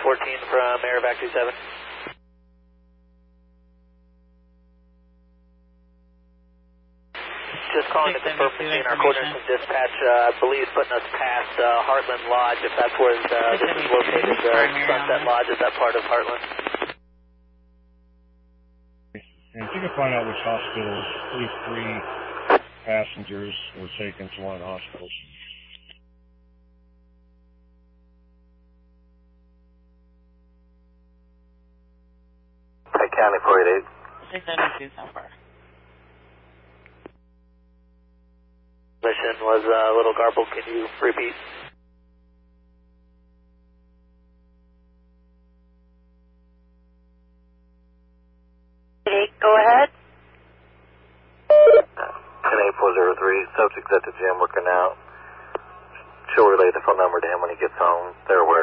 14 from Aerovac 27. Just calling to confirm between our coordinates and dispatch, I believe putting us past Heartland Lodge, if that's where this is located, Sunset Lodge, is that part of Heartland? And if you can find out which hospitals, at least 3 passengers were taken to one of the hospitals. Pike County 488. 692 so far. Mission was a little garbled. Can you repeat? Go ahead. 10403, subject at the gym working out. She'll relay the phone number to him when he gets home. They're aware